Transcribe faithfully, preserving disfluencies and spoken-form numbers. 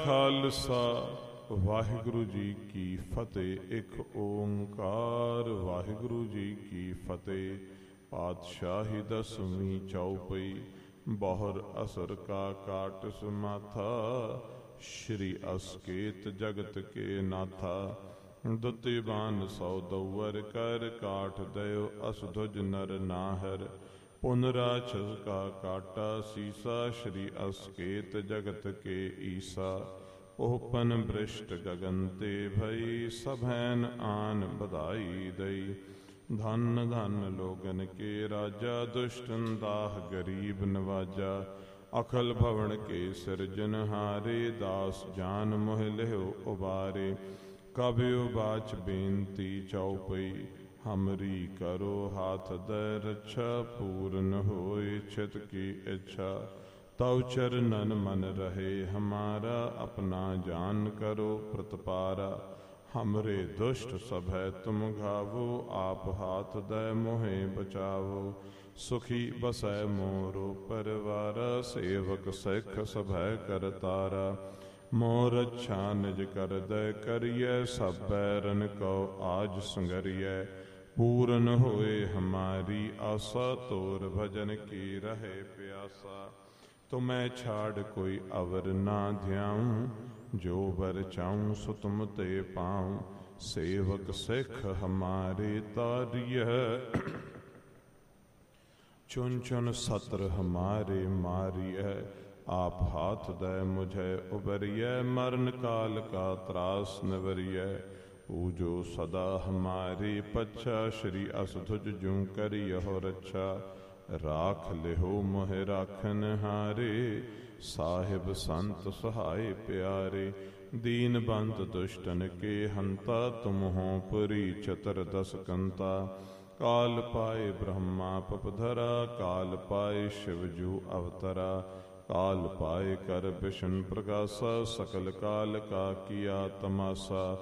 ਖਾਲਸਾ ਵਾਹਿਗੁਰੂ ਜੀ ਕੀ ਫਤਿਹ। ਇੱਕ ਓੰਕਾਰ ਵਾਹਿਗੁਰੂ ਜੀ ਕੀ ਫਤਿਹ। ਪਾਤਸ਼ਾਹੀ ਦਸਵੀਂ ਚੌਪਈ। ਬਹੁਰ ਅਸਰ ਕਾ ਕਾਟ ਸਮਾਥਾ। ਸ਼੍ਰੀ ਅਸਕੇਤ ਜਗਤ ਕੇ ਨਾਥਾ। ਦੁਤੀ ਬਾਨ ਸੌ ਦਊਰ ਕਰ ਕਾਟ ਦਇਓ ਅਸਧੁਜ ਨਰ ਨਾਹਰ। ਪੁਨ ਰਾਛਸ ਕਾ ਕਾਟਾ ਸੀਸਾ। ਸ਼੍ਰੀ ਅਸਕੇਤ ਜਗਤ ਕੇ ਈਸਾ। ओपन भ्रष्ट गगन ते भई। सभैन आन बधाई दई। धन धन लोगन के राजा। दुष्टन दाह गरीब नवाजा। अखल भवन के सिरजनहारे। दास जान मोह लेहो उबारे। कबियो बाच बेनती चौपई। हमरी करो हाथ दय रक्षा। पूर्ण होए चित की इच्छा। तव चरणन मन रहे हमारा। अपना जान करो प्रतपारा। हमरे दुष्ट सभै तुम घावो। आप हाथ दय मोहे बचावो। सुखी बसै मोरो परिवारा। सेवक सिख सभै करतारा। मोर अच्छा निज कर दय करिय। सब बैरन को आज संगरिय। पूर्ण होए हमारी आशा। तोर भजन की रहे प्यासा। तुम्हें छाड़ कोई अवर ना ध्याऊं। जो बर चाऊं सो तुम ते पाऊं। सेवक सिख हमारे तारिय। चुन चुन सत्र हमारे मारिय। आप हाथ दय मुझे उबरिय। मरण काल का त्रास निवरिय। पूजो सदा हमारी पच्छा। श्री असधुज जूं करियो रक्षा। राख लिहो मोह राखन हारे। साहिब संत सहाय प्यारे। दीन बंद दुष्टन के हंता। तुम हो पुरी चतर दस कंता। काल पाए ब्रह्मा पपधरा। काल पाए शिवजू अवतरा। काल पाए कर विष्णु प्रकाशा। सकल काल का किया तमासा।